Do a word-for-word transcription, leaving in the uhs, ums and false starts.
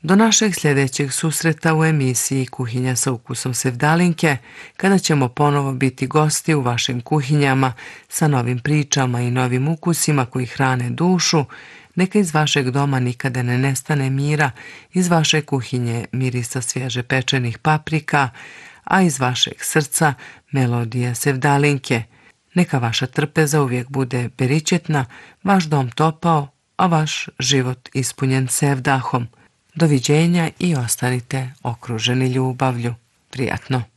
Do našeg sljedećeg susreta u emisiji Kuhinja sa ukusom Sevdalinke, kada ćemo ponovo biti gosti u vašim kuhinjama sa novim pričama i novim ukusima koji hrane dušu, neka iz vašeg doma nikada ne nestane mira, iz vaše kuhinje mirisa svježe pečenih paprika, a iz vašeg srca melodija Sevdalinke. Neka vaša trpeza uvijek bude beričetna, vaš dom topao, a vaš život ispunjen sevdahom. Doviđenja i ostanite okruženi ljubavlju. Prijatno!